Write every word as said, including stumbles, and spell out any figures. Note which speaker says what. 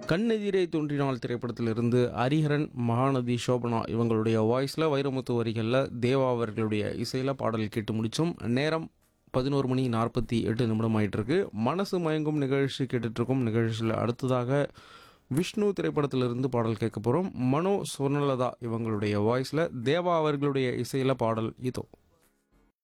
Speaker 1: கண்ணெதிரே தோன்றினால் திரைப்படத்திலிருந்து ஹரிஹரன், மகாநதி, சோபனா இவங்களுடைய வாய்ஸில் வைரமுத்து வரிகளில் தேவா அவர்களுடைய இசையில் பாடல் கேட்டு முடித்தோம். நேரம் பதினோரு மணி நாற்பத்தி எட்டு நிமிடம் ஆயிட்டிருக்கு. மனசு மயங்கும் நிகழ்ச்சி கேட்டுட்ருக்கோம். நிகழ்ச்சியில் அடுத்ததாக விஷ்ணு திரைப்படத்திலிருந்து பாடல் கேட்க போகிறோம். மனோ, சொர்ணலதா இவங்களுடைய வாய்ஸில் தேவா அவர்களுடைய இசையில் பாடல் இதோ.